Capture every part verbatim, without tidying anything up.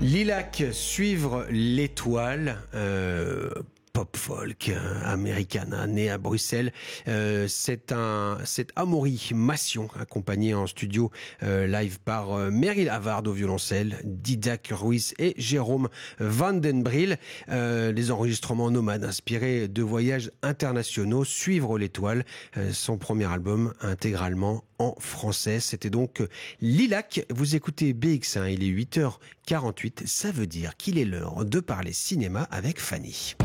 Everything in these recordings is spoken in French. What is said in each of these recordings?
Lilac, suivre l'étoile. Euh... Pop folk euh, americana, né à Bruxelles. Euh, c'est un, c'est Amaury Massion, accompagné en studio euh, live par euh, Meryl Havard au violoncelle, Didac Ruiz et Jérôme Van den Briel. Euh, des enregistrements nomades inspirés de voyages internationaux. Suivre l'étoile, euh, son premier album intégralement en français. C'était donc Lilac. Vous écoutez B X un, il est huit heures quarante-huit. Ça veut dire qu'il est l'heure de parler cinéma avec Fanny.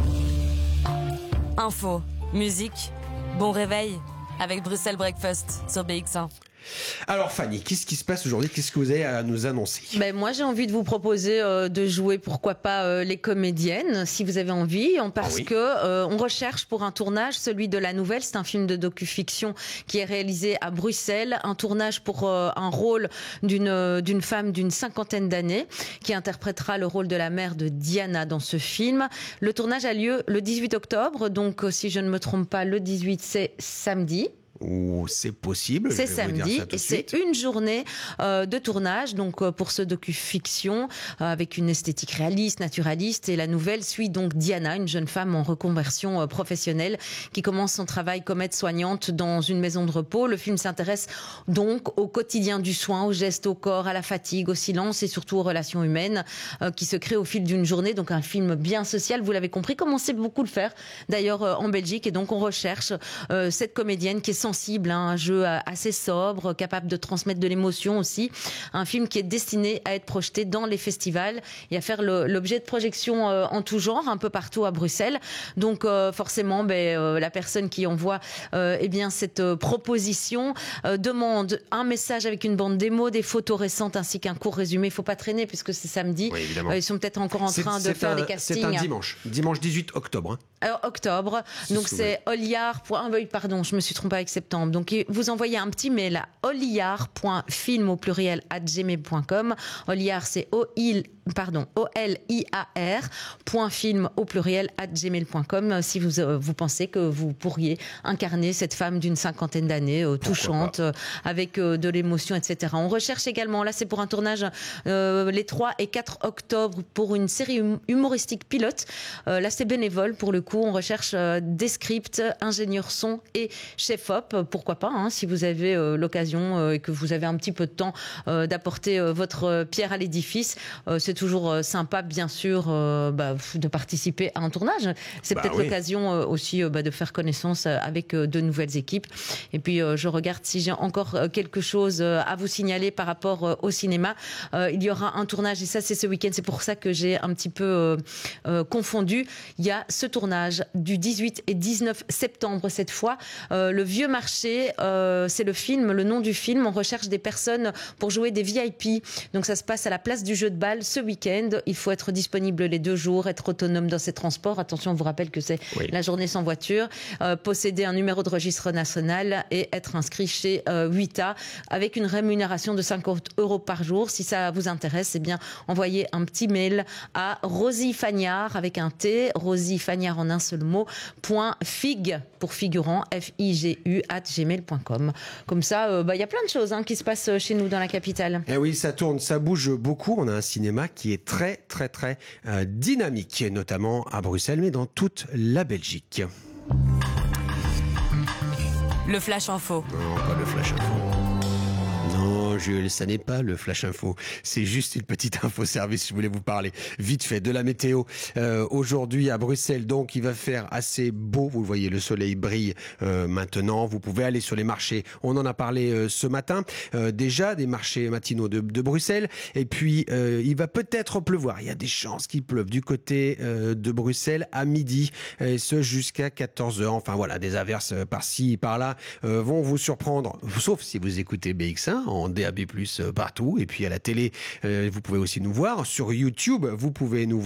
Info, musique, bon réveil avec Bruxelles Breakfast sur B X un. Alors Fanny, qu'est-ce qui se passe aujourd'hui? Qu'est-ce que vous avez à nous annoncer? Ben moi j'ai envie de vous proposer euh, de jouer pourquoi pas euh, les comédiennes si vous avez envie, parce ah oui. que euh, on recherche pour un tournage celui de La Nouvelle. C'est un film de docu-fiction qui est réalisé à Bruxelles, un tournage pour euh, un rôle d'une euh, d'une femme d'une cinquantaine d'années qui interprétera le rôle de la mère de Diana dans ce film. Le tournage a lieu le dix-huit octobre, donc euh, si je ne me trompe pas, le dix-huit c'est samedi. Ou c'est possible. C'est samedi et c'est une journée euh, de tournage donc euh, pour ce docu-fiction euh, avec une esthétique réaliste, naturaliste. Et La Nouvelle suit donc Diana, une jeune femme en reconversion euh, professionnelle qui commence son travail comme aide-soignante dans une maison de repos. Le film s'intéresse donc au quotidien du soin, aux gestes au corps, à la fatigue, au silence et surtout aux relations humaines euh, qui se créent au fil d'une journée. Donc un film bien social, vous l'avez compris, comme on sait beaucoup le faire d'ailleurs euh, en Belgique. Et donc on recherche euh, cette comédienne qui est sensible, hein, un jeu assez sobre, capable de transmettre de l'émotion aussi. Un film qui est destiné à être projeté dans les festivals et à faire le, l'objet de projections euh, en tout genre, un peu partout à Bruxelles. Donc euh, forcément, ben, euh, la personne qui envoie euh, eh bien, cette euh, proposition euh, demande un message avec une bande démo, des photos récentes ainsi qu'un court résumé. Il ne faut pas traîner puisque c'est samedi. Oui, euh, ils sont peut-être encore en c'est, train de c'est faire un, les castings. C'est un dimanche, dimanche dix-huit octobre. Hein. Alors, octobre, c'est donc c'est Oliard. Pardon, je me suis trompée avec septembre. Donc vous envoyez un petit mail à oliard point film au pluriel arobase gmail point com. Oliard, c'est O I pardon O L I A R point film au pluriel arobase gmail point com si vous euh, vous pensez que vous pourriez incarner cette femme d'une cinquantaine d'années euh, touchante euh, avec euh, de l'émotion, et cetera. On recherche également, là c'est pour un tournage euh, les trois et quatre octobre pour une série hum- humoristique pilote. Euh, là c'est bénévole pour le coup. On recherche euh, des scripts, ingénieurs son et chef-op. Pourquoi pas, hein, si vous avez euh, l'occasion euh, et que vous avez un petit peu de temps euh, d'apporter euh, votre euh, pierre à l'édifice. Euh, c'est toujours euh, sympa, bien sûr, euh, bah, de participer à un tournage. C'est bah peut-être oui. l'occasion euh, aussi euh, bah, de faire connaissance euh, avec euh, de nouvelles équipes. Et puis, euh, je regarde si j'ai encore euh, quelque chose euh, à vous signaler par rapport euh, au cinéma. Euh, il y aura un tournage, et ça, c'est ce week-end. C'est pour ça que j'ai un petit peu euh, euh, confondu. Il y a ce tournage du dix-huit et dix-neuf septembre cette fois. Euh, le Vieux Marché, euh, c'est le film, le nom du film. On recherche des personnes pour jouer des V I P. Donc ça se passe à la place du jeu de balle ce week-end. Il faut être disponible les deux jours, être autonome dans ses transports. Attention, on vous rappelle que c'est oui. la journée sans voiture. Euh, posséder un numéro de registre national et être inscrit chez euh, huit A avec une rémunération de cinquante euros par jour. Si ça vous intéresse, eh bien, envoyez un petit mail à Rosie Fagnard avec un T, Rosie Fagnard en un seul mot, point fig pour figurant, F I G U, arobase gmail point com. Comme ça, euh, bah, y a plein de choses hein, qui se passent chez nous dans la capitale. Et oui, ça tourne, ça bouge beaucoup. On a un cinéma qui est très, très, très euh, dynamique, notamment à Bruxelles, mais dans toute la Belgique. Le Flash Info. Non, pas le Flash Info. Non, Jules, ça n'est pas le Flash Info. C'est juste une petite info service. Je voulais vous parler vite fait de la météo. Euh, aujourd'hui à Bruxelles, donc, il va faire assez beau. Vous le voyez, le soleil brille euh, maintenant. Vous pouvez aller sur les marchés. On en a parlé euh, ce matin. Euh, déjà, des marchés matinaux de, de Bruxelles. Et puis, euh, il va peut-être pleuvoir. Il y a des chances qu'il pleuve du côté euh, de Bruxelles à midi. Et ce, jusqu'à quatorze heures. Enfin, voilà, des averses par-ci, par-là euh, vont vous surprendre. Sauf si vous écoutez B X un en D A B plus, partout. Et puis à la télé, euh, vous pouvez aussi nous voir. Sur YouTube, vous pouvez nous voir.